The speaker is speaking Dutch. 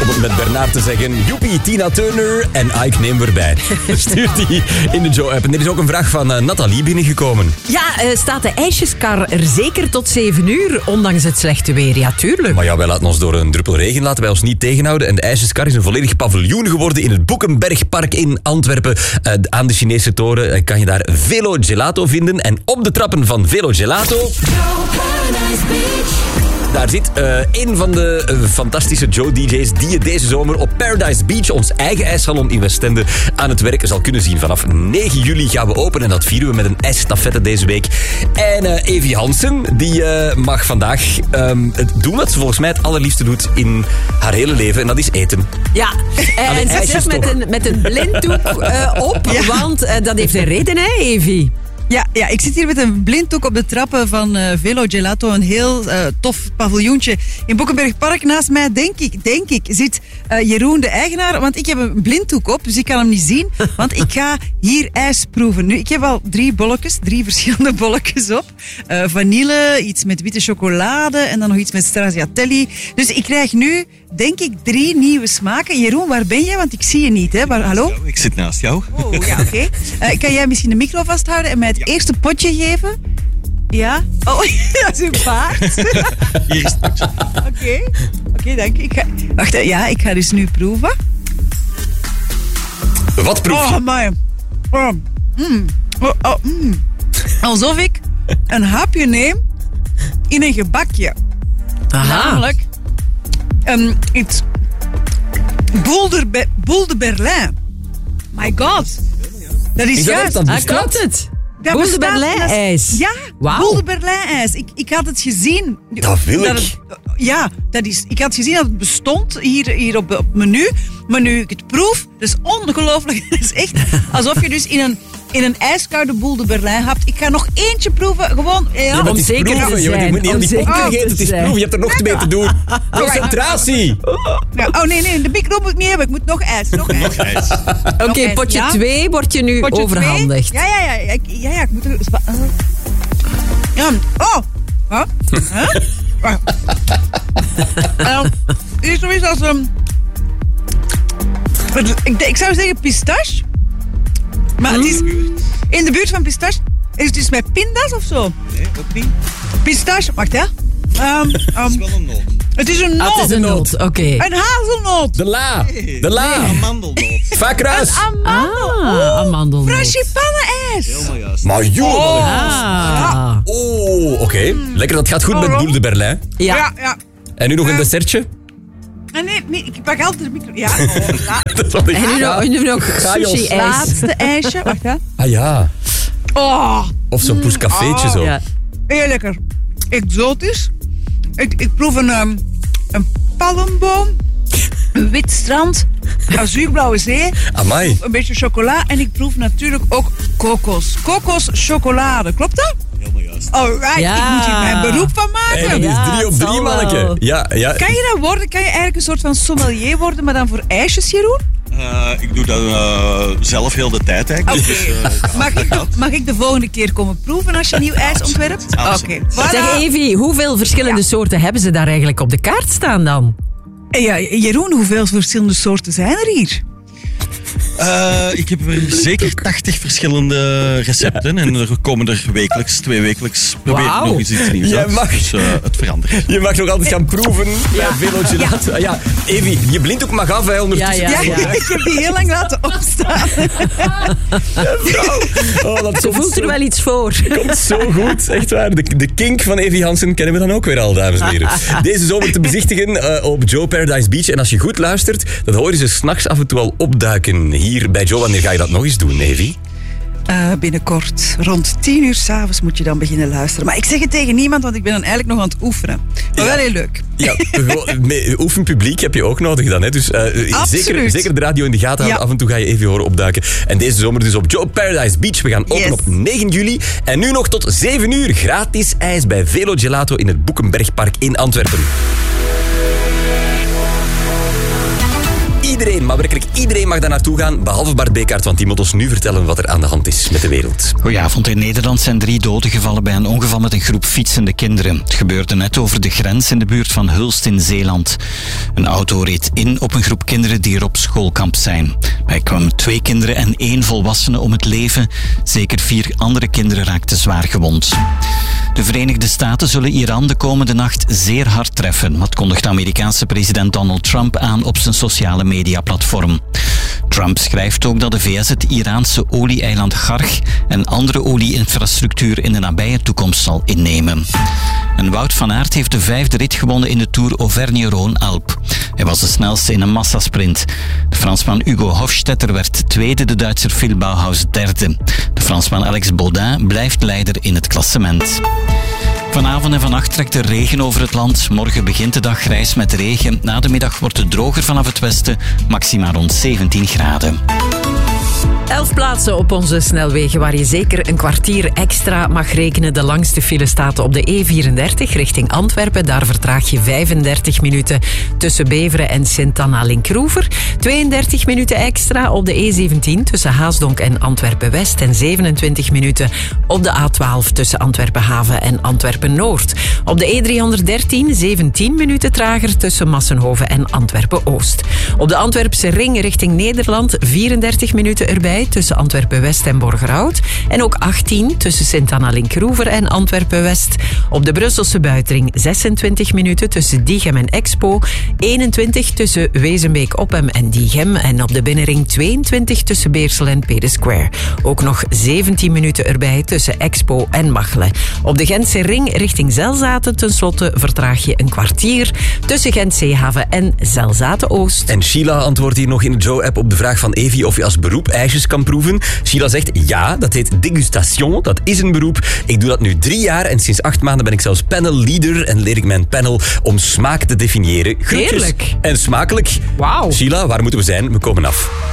om met Bernard te zeggen... Joepie, Tina Turner en Ike neem erbij. Stuurt die in de Joe-app. En er is ook een vraag van Nathalie binnengekomen. Ja, staat de ijsjeskar er zeker tot 7 uur, ondanks het slechte weer? Ja, tuurlijk. Maar ja, wij laten ons door een druppel regen laten wij ons niet tegenhouden. En de ijsjeskar is een volledig paviljoen geworden in het Boekenbergpark in Antwerpen. Aan de Chinese toren kan je daar Velo Gelato vinden. En op de trappen van Velo Gelato... Daar zit een van de fantastische Joe-DJ's die je deze zomer op Paradise Beach, ons eigen ijssalon in Westende, aan het werk zal kunnen zien. Vanaf 9 juli gaan we open en dat vieren we met een ijsstafette deze week. En Evie Hansen, die mag vandaag doen wat ze volgens mij het allerliefste doet in haar hele leven. En dat is eten. Ja, en ze zit met een blinddoek op, want dat heeft een reden, hè, Evie? Ja, ik zit hier met een blinddoek op de trappen van Velo Gelato. Een heel tof paviljoentje in Boekenbergpark. Naast mij, denk ik, zit Jeroen, de eigenaar. Want ik heb een blinddoek op, dus ik kan hem niet zien. Want ik ga hier ijs proeven. Nu, ik heb al 3 verschillende bolletjes op. Vanille, iets met witte chocolade en dan nog iets met stracciatelli. Dus ik krijg nu, denk ik, 3 nieuwe smaken. Jeroen, waar ben jij? Want ik zie je niet, hè? Hallo? Ik zit naast jou. Oh, ja, oké. Kan jij misschien de micro vasthouden en mij het eerste potje geven? Ja? Oh, dat is een paard. Hier is het potje. Oké, dank je. Wacht, ik ga dus nu proeven. Wat proef je? Oh, my. Alsof ik een hapje neem in een gebakje. Aha. Namelijk iets Boel de Berlijn. My god. Dat is juist. Klopt het? Boel de Berlijn-ijs. Ja, wow. Boel de Berlijn-ijs. Ik had het gezien. Dat wil ik. Ik had gezien dat het bestond hier op het menu. Maar nu ik het proef, dat is ongelooflijk. Het is echt alsof je dus in een ijskoude Boel de Berlijn hebt. Ik ga nog eentje proeven. Gewoon, om zeker te zijn. Je moet niet aan die pop vergeten. Het is proeven. Je hebt er nog 2 te doen. Concentratie. Ja, oh nee, de micro moet ik niet hebben. Ik moet nog ijs. Oké, potje 2 wordt je nu overhandigd. Ja, ik moet er... Oh. Hier is zoiets als ik zou zeggen pistache. Maar het is in de buurt van pistache. Is het dus met pinda's of zo? Nee, ook niet. Pistache, wacht hè. Het is wel een noot. Het is een noot. Het is een noot, oké. Een hazelnoot. De la. Amandelnoot. Vakruis. Amandelnoot. Frangipane-ijs. Helemaal juist. Maar joh. Oké. Lekker, dat gaat goed met Boel de Berlijn. Ja. En nu nog een dessertje? Nee, ik pak altijd de micro. Ja. En nu nog sushi-ijs. Laatste ijsje. Wacht hè. Ah ja. Oh. Of zo'n poescafeetje zo. Ja. Heel lekker. Exotisch. Ik proef een palmboom, een wit strand, azuurblauwe zee, Amai. een beetje chocola en ik proef natuurlijk ook kokos. Kokoschocolade, klopt dat? Helemaal juist. Alright, ik moet hier mijn beroep van maken. Hey, dat is 3 op 3, manneke. Ja. Kan je dat worden? Kan je eigenlijk een soort van sommelier worden, maar dan voor ijsjes, Jeroen? Ik doe dat zelf heel de tijd eigenlijk. Okay. Dus, mag ik de volgende keer komen proeven als je nieuw ijs ontwerpt? Oké. Voilà. Zeg Evie, hoeveel verschillende soorten hebben ze daar eigenlijk op de kaart staan dan? Ja, Jeroen, hoeveel verschillende soorten zijn er hier? Ik heb er zeker 80 verschillende recepten en er komen er wekelijks, 2 wekelijks. Probeer ik nog eens iets nieuws uit. Dus het verandert. Je mag nog altijd gaan proeven bij Velo Gelato. Ja, Evie, je blinddoek mag af hè, ondertussen. Ja, ik heb die heel lang laten opstaan. Vrouw. Ze voelt er wel iets voor. Komt zo goed, echt waar. De kink van Evie Hansen kennen we dan ook weer al, dames en heren. Deze zomer te bezichtigen op Joe Paradise Beach. En als je goed luistert, dan hoor je ze 's nachts af en toe al opduiken. Hier bij Joe, wanneer ga je dat nog eens doen, Evie? Binnenkort. Rond 10 uur 's avonds moet je dan beginnen luisteren. Maar ik zeg het tegen niemand, want ik ben dan eigenlijk nog aan het oefenen. Maar wel heel leuk. Ja, oefenpubliek heb je ook nodig dan. Hè? Dus zeker de radio in de gaten houden. Af en toe ga je even horen opduiken. En deze zomer dus op Joe Paradise Beach. We gaan open op 9 juli. En nu nog tot 7 uur gratis ijs bij Velo Gelato in het Boekenbergpark in Antwerpen. Iedereen Maar werkelijk iedereen mag daar naartoe gaan, behalve Bart Bekaert, want die moet ons nu vertellen wat er aan de hand is met de wereld. Goedenavond. In Nederland zijn 3 doden gevallen bij een ongeval met een groep fietsende kinderen. Het gebeurde net over de grens in de buurt van Hulst in Zeeland. Een auto reed in op een groep kinderen die er op schoolkamp zijn. Bij kwamen 2 kinderen en 1 volwassene om het leven. Zeker 4 andere kinderen raakten zwaar gewond. De Verenigde Staten zullen Iran de komende nacht zeer hard treffen. Dat kondigt de Amerikaanse president Donald Trump aan op zijn sociale mediaplatform. Trump schrijft ook dat de VS het Iraanse olie-eiland Garg en andere olie-infrastructuur in de nabije toekomst zal innemen. En Wout van Aert heeft de 5e rit gewonnen in de Tour Auvergne-Rhône-Alpes. Hij was de snelste in een massasprint. De Fransman Hugo Hofstetter werd 2e, de Duitser Phil Bauhaus 3e. De Fransman Alex Baudin blijft leider in het klassement. Vanavond en vannacht trekt er regen over het land. Morgen begint de dag grijs met regen. Na de middag wordt het droger vanaf het westen, maxima rond 17 graden. 11 plaatsen op onze snelwegen waar je zeker een kwartier extra mag rekenen. De langste file staat op de E34 richting Antwerpen. Daar vertraag je 35 minuten tussen Beveren en Sint-Anna-Linkroever. 32 minuten extra op de E17 tussen Haasdonk en Antwerpen-West. En 27 minuten op de A12 tussen Antwerpen-Haven en Antwerpen-Noord. Op de E313 17 minuten trager tussen Massenhoven en Antwerpen-Oost. Op de Antwerpse ring richting Nederland 34 minuten erbij tussen Antwerpen-West en Borgerhout. En ook 18 tussen Sint-Anna-Linkroever en Antwerpen-West. Op de Brusselse buitenring 26 minuten tussen Diegem en Expo. 21 tussen Wezenbeek-Oppem en Diegem. En op de binnenring 22 tussen Beersel en Pede Square. Ook nog 17 minuten erbij tussen Expo en Machelen. Op de Gentse ring richting Zelzaten tenslotte vertraag je een kwartier tussen Gent-Zeehaven en Zelzaten-Oost. En Sheila antwoordt hier nog in de Joe-app op de vraag van Evi of je als beroep ijsjes kan proeven. Sheila zegt ja, dat heet degustation, dat is een beroep. Ik doe dat nu 3 jaar en sinds 8 maanden ben ik zelfs panelleader en leer ik mijn panel om smaak te definiëren. Groetjes. Heerlijk. En smakelijk. Wauw. Sheila, waar moeten we zijn? We komen af.